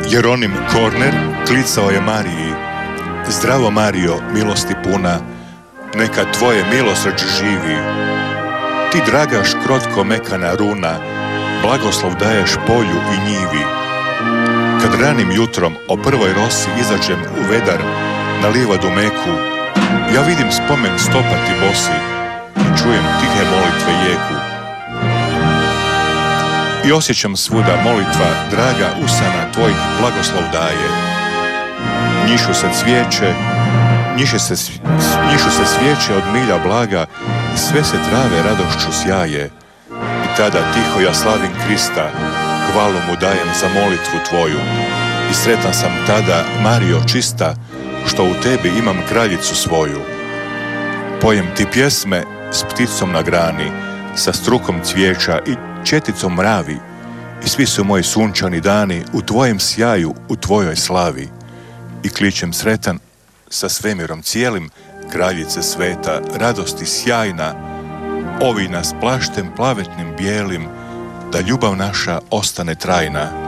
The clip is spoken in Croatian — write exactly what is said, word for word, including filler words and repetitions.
Jeronim Korner klicao je Mariji: Zdravo Marijo, milosti puna, neka tvoje milosrđe živi. Ti dragaš krotko mekana runa, blagoslov daješ polju i njivi. Kad ranim jutrom o prvoj rosi izađem u vedar na livadu meku, ja vidim spomen stopa ti bosi i čujem tihe molitve jeku. I osjećam svuda molitva draga usana tvojih blagoslov daje. Njišu se cvijeće, njiše se, njišu se svijeće od milja blaga i sve se trave radošću sjaje. I tada tiho ja slavim Krista, hvalu mu dajem za molitvu tvoju. I sretan sam tada, Marijo čista, što u tebi imam kraljicu svoju. Pojem ti pjesme s pticom na grani, sa strukom cvijeća i četicom mravi, i svi su moji sunčani dani u tvojem sjaju, u tvojoj slavi. I kličem sretan sa svemirom cijelim, kraljice sveta, radosti sjajna, ovi nas plaštem plavetnim bijelim, da ljubav naša ostane trajna.